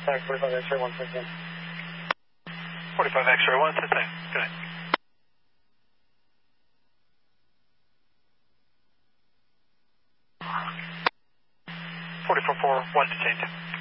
Back 45 X-ray 1 second. 45 X-ray 1 second. Good night. 44-4, 1 detained.